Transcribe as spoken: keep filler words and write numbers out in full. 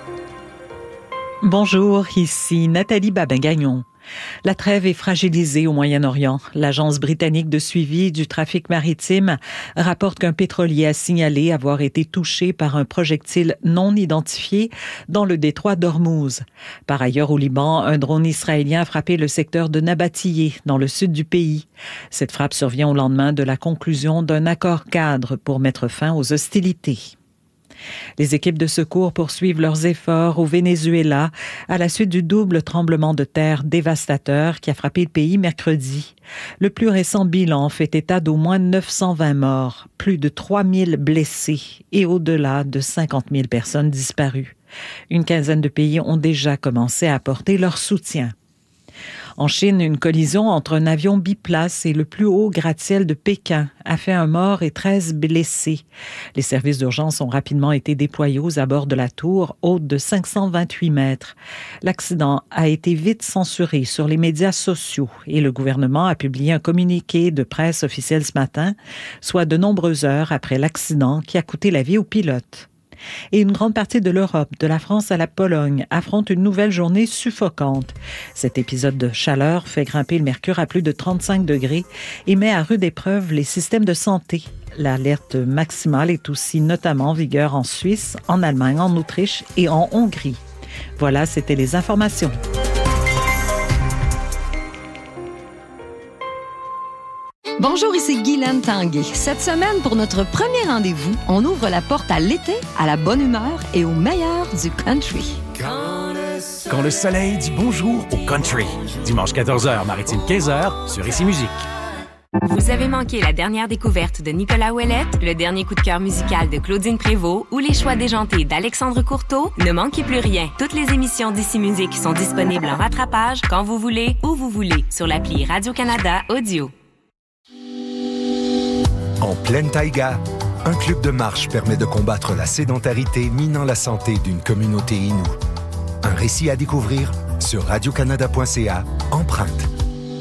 Bonjour, ici Nathalie Babin-Gagnon. La trêve est fragilisée au Moyen-Orient. L'agence britannique de suivi du trafic maritime rapporte qu'un pétrolier a signalé avoir été touché par un projectile non identifié dans le détroit d'Ormuz. Par ailleurs, au Liban, un drone israélien a frappé le secteur de Nabatiyé, dans le sud du pays. Cette frappe survient au lendemain de la conclusion d'un accord cadre pour mettre fin aux hostilités. Les équipes de secours poursuivent leurs efforts au Venezuela à la suite du double tremblement de terre dévastateur qui a frappé le pays mercredi. Le plus récent bilan fait état d'au moins neuf cent vingt morts, plus de trois mille blessés et au-delà de cinquante mille personnes disparues. Une quinzaine de pays ont déjà commencé à apporter leur soutien. En Chine, une collision entre un avion biplace et le plus haut gratte-ciel de Pékin a fait un mort et treize blessés. Les services d'urgence ont rapidement été déployés aux abords de la tour, haute de cinq cent vingt-huit mètres. L'accident a été vite censuré sur les médias sociaux et le gouvernement a publié un communiqué de presse officiel ce matin, soit de nombreuses heures après l'accident qui a coûté la vie au pilote. Et une grande partie de l'Europe, de la France à la Pologne, affronte une nouvelle journée suffocante. Cet épisode de chaleur fait grimper le mercure à plus de trente-cinq degrés et met à rude épreuve les systèmes de santé. L'alerte maximale est aussi notamment en vigueur en Suisse, en Allemagne, en Autriche et en Hongrie. Voilà, c'était les informations. Bonjour, ici Guylaine Tanguay. Cette semaine, pour notre premier rendez-vous, on ouvre la porte à l'été, à la bonne humeur et au meilleur du country. Quand le soleil dit bonjour au country. Dimanche quatorze heures, Maritime quinze heures, sur Ici Musique. Vous avez manqué la dernière découverte de Nicolas Ouellette, le dernier coup de cœur musical de Claudine Prévost ou les choix déjantés d'Alexandre Courteau? Ne manquez plus rien. Toutes les émissions d'Ici Musique sont disponibles en rattrapage quand vous voulez, où vous voulez, sur l'appli Radio-Canada Audio. En pleine taïga, un club de marche permet de combattre la sédentarité minant la santé d'une communauté inoue. Un récit à découvrir sur radio canada point c a, Empreinte.